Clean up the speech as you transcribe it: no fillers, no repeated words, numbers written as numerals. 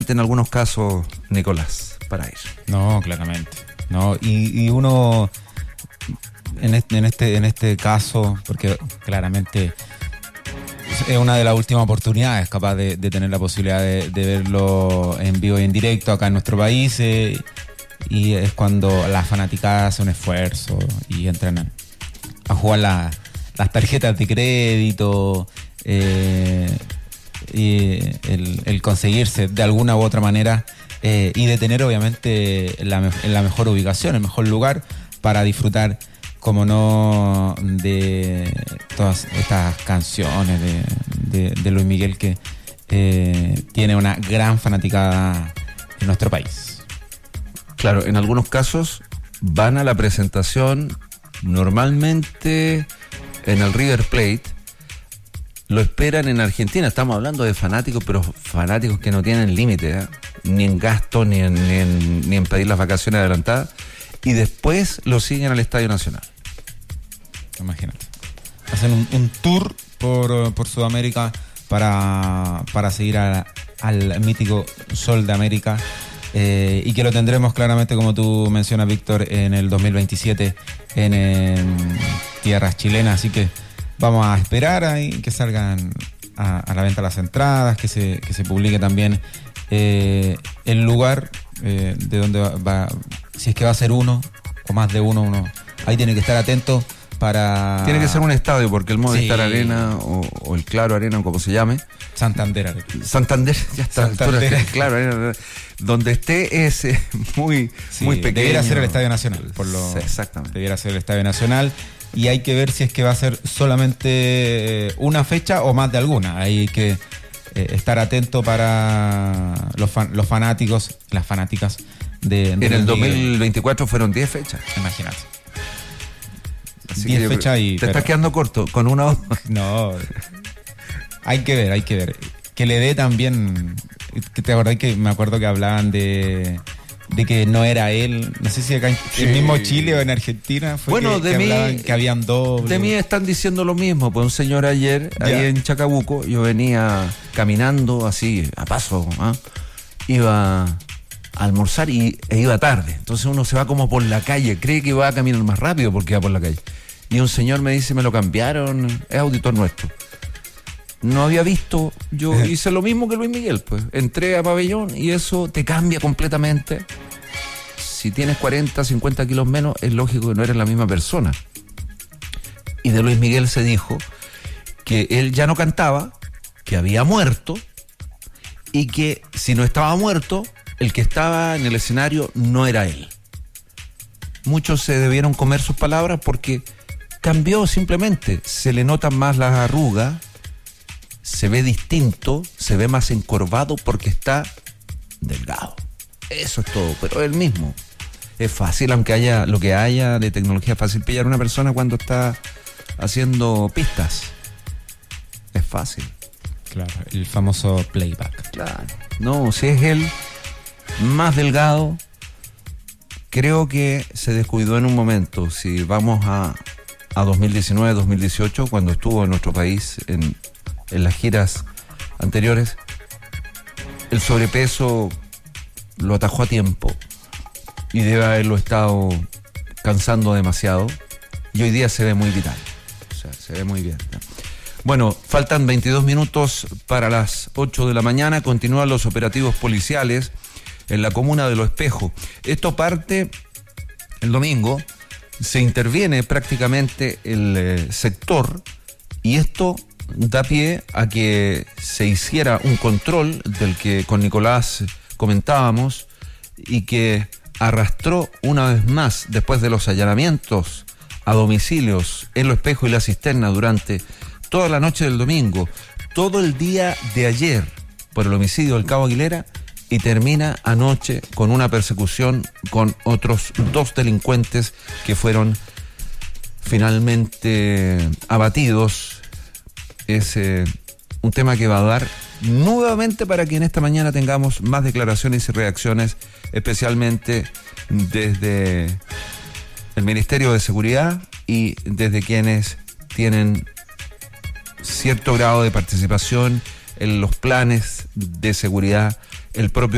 suficiente en algunos casos, Nicolás, para ir. No, claramente. No, y uno en este caso, porque claramente es una de las últimas oportunidades capaz de tener la posibilidad de verlo en vivo y en directo acá en nuestro país, y es cuando las fanaticadas hacen un esfuerzo y entran a jugar las tarjetas de crédito, y el conseguirse de alguna u otra manera, y de tener obviamente la mejor ubicación, el mejor lugar para disfrutar, como no, de todas estas canciones de Luis Miguel, que tiene una gran fanaticada en nuestro país. Claro, en algunos casos van a la presentación normalmente en el River Plate, lo esperan en Argentina. Estamos hablando de fanáticos, pero fanáticos que no tienen límite, ni en gasto, ni en pedir las vacaciones adelantadas, y después lo siguen al Estadio Nacional. Imagínate. Hacen un tour por Sudamérica para seguir al mítico Sol de América, y que lo tendremos claramente, como tú mencionas, Víctor, en el 2027 en tierras chilenas. Así que vamos a esperar ahí que salgan a la venta las entradas, que se publique también el lugar de donde va, si es que va a ser uno o más de uno. Ahí tiene que estar atento para... Tiene que ser un estadio, porque el Movistar Sí. Arena o el Claro Arena, o como se llame. Santander, Ya está. Santander. Claro Arena, donde esté es muy pequeño. Debiera ser el Estadio Nacional, Sí, exactamente. Debiera ser el Estadio Nacional, y hay que ver si es que va a ser solamente una fecha o más de alguna. Hay que estar atento para los fanáticos, las fanáticas de En el 2024 fueron 10 fechas. Imagínate. Así 10 que fechas y... te estás quedando corto con una o dos. No, hay que ver. Que le dé también... ¿Te acordás que me acuerdo que hablaban de que no era él? No sé si acá en el mismo Chile o en Argentina fue, Bueno, que hablaban que habían doble. De mí están diciendo lo mismo. Pues un señor ayer, ahí en Chacabuco, yo venía caminando así, a paso, iba a almorzar e iba tarde. Entonces uno se va como por la calle, cree que va a caminar más rápido porque va por la calle. Y un señor me dice, me lo cambiaron, es auditor nuestro. No había visto, yo hice lo mismo que Luis Miguel, pues. Entré a pabellón y eso te cambia completamente. Si tienes 40, 50 kilos menos, es lógico que no eres la misma persona. Y de Luis Miguel se dijo que él ya no cantaba, que había muerto, y que si no estaba muerto, el que estaba en el escenario no era él. Muchos se debieron comer sus palabras porque cambió simplemente. Se le notan más las arrugas, se ve distinto, se ve más encorvado porque está delgado. Eso es todo, pero él mismo. Es fácil, aunque haya lo que haya de tecnología, es fácil pillar a una persona cuando está haciendo pistas. Es fácil. Claro, el famoso playback. Claro. No, si es él más delgado, creo que se descuidó en un momento. Si vamos a 2019, 2018, cuando estuvo en nuestro país en las giras anteriores, el sobrepeso lo atajó a tiempo y debe haberlo estado cansando demasiado, y hoy día se ve muy vital, o sea, se ve muy bien, ¿no? Bueno, faltan 22 minutos para las 8 de la mañana. Continúan los operativos policiales en la comuna de Lo Espejo. Esto parte el domingo, se interviene prácticamente el sector, y esto da pie a que se hiciera un control del que con Nicolás comentábamos, y que arrastró una vez más, después de los allanamientos a domicilios en Lo Espejo y La Cisterna durante toda la noche del domingo, todo el día de ayer por el homicidio del Cabo Aguilera, y termina anoche con una persecución con otros 2 delincuentes que fueron finalmente abatidos. Es un tema que va a dar nuevamente para que en esta mañana tengamos más declaraciones y reacciones, especialmente desde el Ministerio de Seguridad y desde quienes tienen cierto grado de participación en los planes de seguridad, el propio